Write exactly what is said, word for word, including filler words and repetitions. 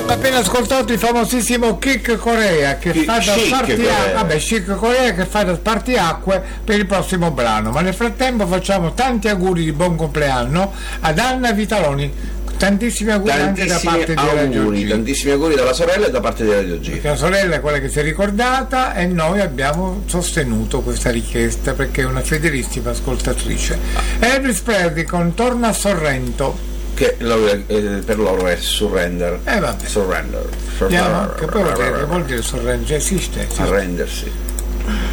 Appena ascoltato il famosissimo Chick Corea che Chi- fa da Chic spartiacque, Corea. vabbè, Chick Corea che fa da spartiacque per il prossimo brano. Ma nel frattempo facciamo tanti auguri di buon compleanno ad Anna Vitaloni. Tantissimi auguri anche da Tantissimi parte di Radio auguri, G. tantissimi auguri dalla sorella e da parte di Radio G. La sorella è quella che si è ricordata e noi abbiamo sostenuto questa richiesta perché è una fedelissima ascoltatrice. Elvis Presley con Torna a Sorrento. Che lo- eh, per loro è surrender. Eh vabbè. Surrender. Andiamo, che poi vuol dire, che vuol dire sorrento? Cioè, esiste, esiste. Arrendersi.